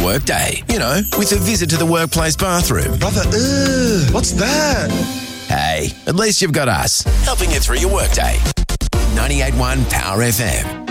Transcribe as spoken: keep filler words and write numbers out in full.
workday. You know, with a visit to the workplace bathroom. Brother, ugh, what's that? Hey, at least you've got us, helping you through your workday. ninety-eight point one Power F M.